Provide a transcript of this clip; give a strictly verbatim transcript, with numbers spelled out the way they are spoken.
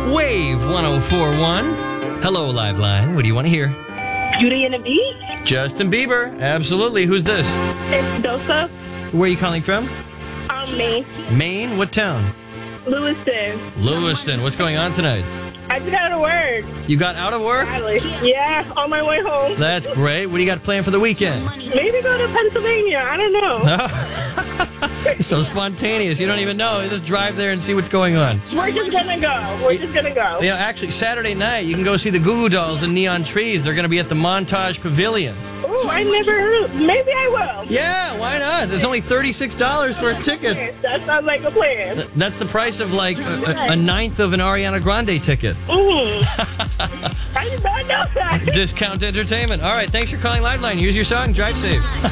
Wave one oh four point one. Hello, Liveline. What do you want to hear? Beauty and the Beast. Justin Bieber. Absolutely. Who's this? It's Dosa. Where are you calling from? Um, me. Maine. What town? Lewiston. Lewiston. What's going on tonight? I just got out of work. You got out of work? Finally. Yeah, on my way home. That's great. What do you got planned for the weekend? Maybe go to Pennsylvania. I don't know. So spontaneous. You don't even know. You just drive there and see what's going on. We're just gonna go. We're just gonna go. You know, actually, Saturday night, you can go see the Goo Goo Dolls and Neon Trees. They're going to be at the Montage Pavilion. Oh, I never heard. Maybe I will. Yeah, why not? It's only thirty-six dollars for a ticket. That sounds like a plan. Th- That's the price of like a, a, a ninth of an Ariana Grande ticket. Mm-hmm. I did not know that. Discount entertainment. All right, thanks for calling Liveline. Use your song. Drive safe.